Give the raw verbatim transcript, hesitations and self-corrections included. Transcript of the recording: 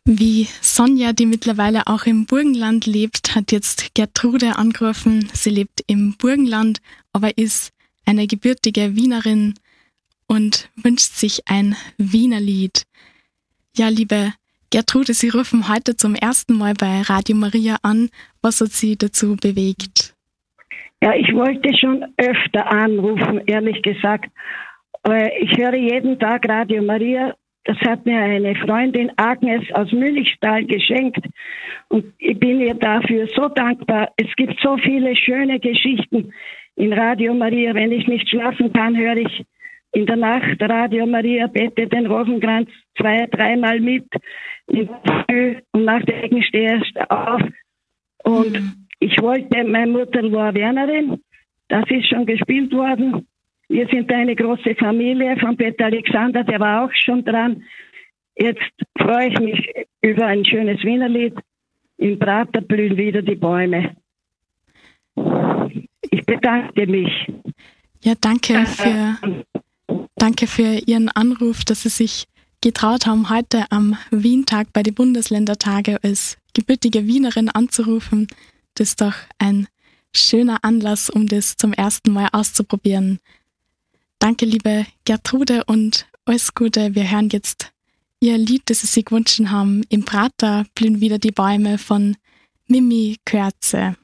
Wie Sonja, die mittlerweile auch im Burgenland lebt, hat jetzt Gertrude angerufen. Sie lebt im Burgenland, aber ist eine gebürtige Wienerin und wünscht sich ein Wienerlied. Ja, liebe Gertrude, Sie rufen heute zum ersten Mal bei Radio Maria an. Was hat Sie dazu bewegt? Ja, ich wollte schon öfter anrufen, ehrlich gesagt. Ich höre jeden Tag Radio Maria. Das hat mir eine Freundin Agnes aus Münchstal geschenkt und ich bin ihr dafür so dankbar. Es gibt so viele schöne Geschichten in Radio Maria. Wenn ich nicht schlafen kann, höre ich in der Nacht Radio Maria, bete den Rosenkranz zwei, dreimal mit in der Früh und nach der Regen stehe ich auf. Und mhm. ich wollte, meine Mutter war Wernerin, das ist schon gespielt worden. Wir sind eine große Familie von Peter Alexander, der war auch schon dran. Jetzt freue ich mich über ein schönes Wienerlied. Im Prater blühen wieder die Bäume. Ich bedanke mich. Ja, danke für, danke für Ihren Anruf, dass Sie sich getraut haben, heute am Wientag bei den Bundesländertage als gebürtige Wienerin anzurufen. Das ist doch ein schöner Anlass, um das zum ersten Mal auszuprobieren. Danke, liebe Gertrude, und alles Gute. Wir hören jetzt Ihr Lied, das Sie sich gewünscht haben. Im Prater blühen wieder die Bäume von Mimi Körze.